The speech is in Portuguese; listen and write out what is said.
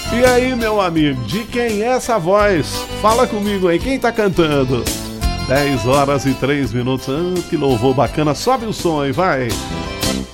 E aí, meu amigo, de quem é essa voz? Fala comigo aí, quem tá cantando? 10 horas e 3 minutos. Que louvor bacana, sobe o som aí, vai.